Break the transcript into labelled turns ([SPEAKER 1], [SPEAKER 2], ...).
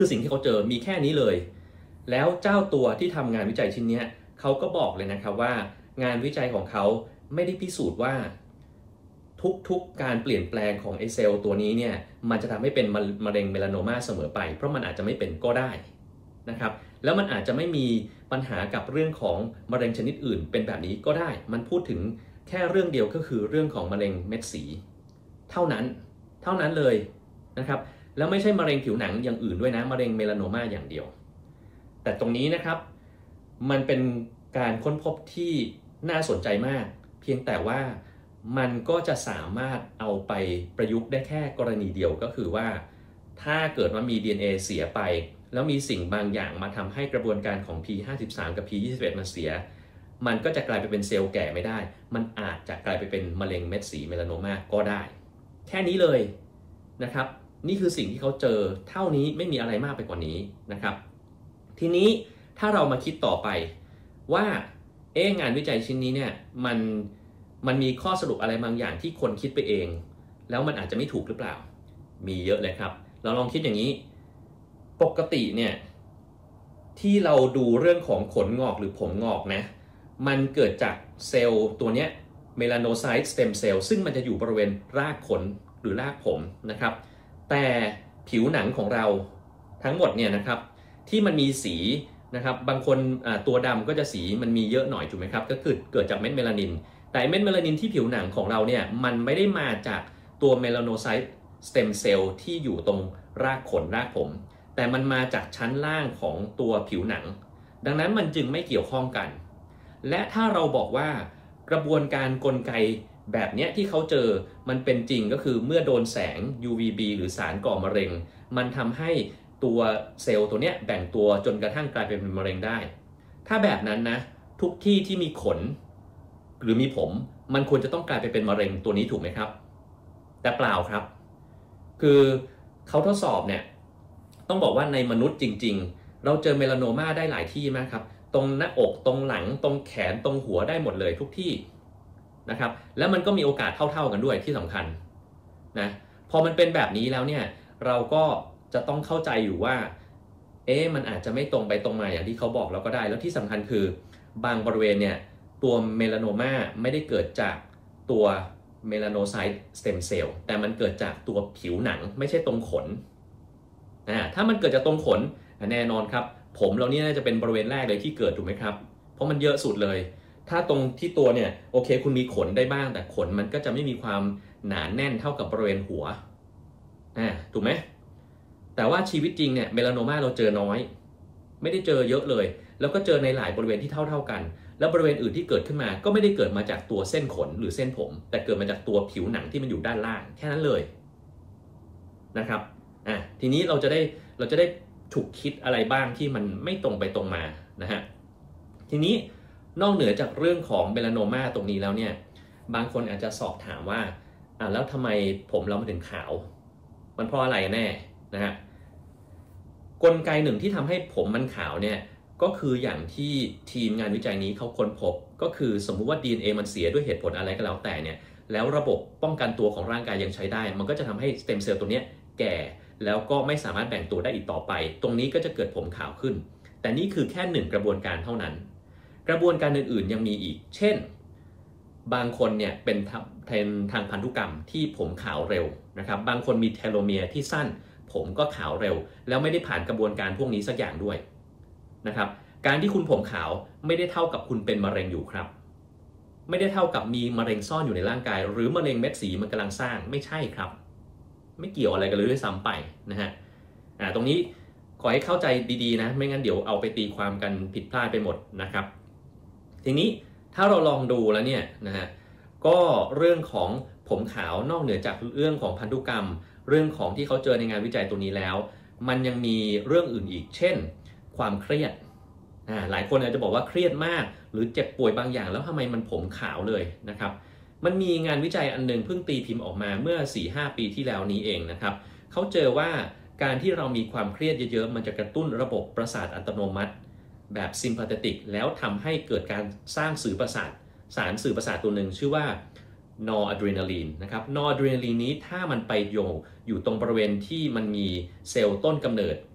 [SPEAKER 1] คือสิ่งที่เขาเจอมีแค่นี้เลยแล้วเจ้าตัวที่ทำงานวิจัยชิ้นนี้เขาก็บอกเลยนะครับว่างานวิจัยของเขาไม่ได้พิสูจน์ว่าทุกๆการเปลี่ยนแปลงของไอเซลล์ตัวนี้เนี่ยมันจะทำให้เป็นมะเร็งเมลานโนมาเสมอไปเพราะมันอาจจะไม่เป็นก็ได้นะครับแล้วมันอาจจะไม่มีปัญหากับเรื่องของมะเร็งชนิดอื่นเป็นแบบนี้ก็ได้มันพูดถึงแค่เรื่องเดียวก็คือเรื่องของมะเร็งเม็ดสีเท่านั้นเลยนะครับแล้วไม่ใช่มะเร็งผิวหนังอย่างอื่นด้วยนะมะเร็งเมลานโนมาอย่างเดียวแต่ตรงนี้นะครับมันเป็นการค้นพบที่น่าสนใจมากเพียงแต่ว่ามันก็จะสามารถเอาไปประยุกต์ได้แค่กรณีเดียวก็คือว่าถ้าเกิดว่ามี DNA เสียไปแล้วมีสิ่งบางอย่างมาทำให้กระบวนการของ P53 กับ P21 มันเสียมันก็จะกลายไปเป็นเซลล์แก่ไม่ได้มันอาจจะกลายไปเป็นมะเร็งเม็ดสีเมลานโนมาก็ได้แค่นี้เลยนะครับนี่คือสิ่งที่เขาเจอเท่านี้ไม่มีอะไรมากไปกว่านี้นะครับทีนี้ถ้าเรามาคิดต่อไปว่างานวิจัยชิ้นนี้เนี่ยมันมีข้อสรุปอะไรบางอย่างที่คนคิดไปเองแล้วมันอาจจะไม่ถูกหรือเปล่ามีเยอะเลยครับเราลองคิดอย่างนี้ปกติเนี่ยที่เราดูเรื่องของขนงอกหรือผมงอกนะมันเกิดจากเซลล์ตัวเนี้ยเมลาโนไซต์สเต็มเซลล์ซึ่งมันจะอยู่บริเวณรากขนหรือรากผมนะครับแต่ผิวหนังของเราทั้งหมดเนี่ยนะครับที่มันมีสีนะครับบางคนตัวดำก็จะสีมันมีเยอะหน่อยถูกไหมครับก็คือเกิดจากเม็ดเมลานินแต่เม็ดเมลานินที่ผิวหนังของเราเนี่ยมันไม่ได้มาจากตัวเมลาโนไซต์สเต็มเซลล์ที่อยู่ตรงรากขนรากผมแต่มันมาจากชั้นล่างของตัวผิวหนังดังนั้นมันจึงไม่เกี่ยวข้องกันและถ้าเราบอกว่ากระบวนการกลไกแบบนี้ที่เขาเจอมันเป็นจริงก็คือเมื่อโดนแสง UVB หรือสารก่อมะเร็งมันทำให้ตัวเซลล์ตัวเนี้ยแบ่งตัวจนกระทั่งกลายเป็นมะเร็งได้ถ้าแบบนั้นนะทุกที่ที่มีขนหรือมีผมมันควรจะต้องกลายไปเป็นมะเร็งตัวนี้ถูกไหมครับแต่เปล่าครับคือเขาทดสอบเนี่ยต้องบอกว่าในมนุษย์จริงๆเราเจอเมลานโนมาได้หลายที่มากครับตรงหน้าอกตรงหลังตรงแขนตรงหัวได้หมดเลยทุกที่นะครับแล้วมันก็มีโอกาสเท่าๆกันด้วยที่สำคัญนะพอมันเป็นแบบนี้แล้วเนี่ยเราก็จะต้องเข้าใจอยู่ว่ามันอาจจะไม่ตรงไปตรงมาอย่างที่เขาบอกเราก็ได้แล้วที่สำคัญคือบางบริเวณเนี่ยตัวเมลานโนมาไม่ได้เกิดจากตัวเมลาโนไซต์สเต็มเซลล์แต่มันเกิดจากตัวผิวหนังไม่ใช่ตรงขนถ้ามันเกิดจากตรงขนแน่นอนครับผมเราเนี่ยน่าจะเป็นบริเวณแรกเลยที่เกิดถูกไหมครับเพราะมันเยอะสุดเลยถ้าตรงที่ตัวเนี่ยโอเคคุณมีขนได้บ้างแต่ขนมันก็จะไม่มีความหนาแน่นเท่ากับบริเวณหัวถูกไหมแต่ว่าชีวิตจริงเนี่ยเมลานโนมาเราเจอน้อยไม่ได้เจอเยอะเลยแล้วก็เจอในหลายบริเวณที่เท่ากันแล้วบริเวณอื่นที่เกิดขึ้นมาก็ไม่ได้เกิดมาจากตัวเส้นขนหรือเส้นผมแต่เกิดมาจากตัวผิวหนังที่มันอยู่ด้านล่างแค่นั้นเลยนะครับทีนี้เราจะได้ฉุกคิดอะไรบ้างที่มันไม่ตรงไปตรงมานะฮะทีนี้นอกเหนือจากเรื่องของเมลานโนมาตรงนี้แล้วเนี่ยบางคนอาจจะสอบถามว่าแล้วทำไมผมเราถึงขาวมันเพราะอะไรแน่นะฮะกลไกหนึ่งที่ทำให้ผมมันขาวเนี่ยก็คืออย่างที่ทีมงานวิจัยนี้เขาค้นพบก็คือสมมุติว่า DNA มันเสียด้วยเหตุผลอะไรก็แล้วแต่เนี่ยแล้วระบบป้องกันตัวของร่างกายยังใช้ได้มันก็จะทำให้สเต็มเซลล์ตัวนี้แก่แล้วก็ไม่สามารถแบ่งตัวได้อีกต่อไปตรงนี้ก็จะเกิดผมขาวขึ้นแต่นี่คือแค่หนึ่งกระบวนการเท่านั้นกระบวนการอื่นๆยังมีอีกเช่นบางคนเนี่ยเป็นทางพันธุกรรมที่ผมขาวเร็วนะครับบางคนมีเทโลเมียร์ที่สั้นผมก็ขาวเร็วแล้วไม่ได้ผ่านกระบวนการพวกนี้สักอย่างด้วยนะครับการที่คุณผมขาวไม่ได้เท่ากับคุณเป็นมะเร็งอยู่ครับไม่ได้เท่ากับมีมะเร็งซ่อนอยู่ในร่างกายหรือมะเร็งเม็ดสีมันกำลังสร้างไม่ใช่ครับไม่เกี่ยวอะไรกันเลยด้วยซ้ำไปนะฮะตรงนี้ขอให้เข้าใจดีๆนะไม่งั้นเดี๋ยวเอาไปตีความกันผิดพลาดไปหมดนะครับทีนี้ถ้าเราลองดูแล้วเนี่ยนะฮะก็เรื่องของผมขาวนอกเหนือจากเรื่องของพันธุกรรมเรื่องของที่เขาเจอในงานวิจัยตัวนี้แล้วมันยังมีเรื่องอื่นอีกเช่นความเครียดหลายคนอาจจะบอกว่าเครียดมากหรือเจ็บป่วยบางอย่างแล้วทำไมมันผมขาวเลยนะครับมันมีงานวิจัยอันนึงเพิ่งตีพิมพ์ออกมาเมื่อ 4-5 ปีที่แล้วนี้เองนะครับเขาเจอว่าการที่เรามีความเครียดเยอะๆมันจะกระตุ้นระบบประสาทอัตโนมัติแบบซิมพาเทติกแล้วทำให้เกิดการสร้างสื่อประสาทสารสื่อประสาทตัวหนึ่งชื่อว่านอร์อะดรีนาลีนนะครับนอร์อะดรีนาลีนนี้ถ้ามันไปอยู่ตรงบริเวณที่มันมีเซลล์ต้นกำเนิด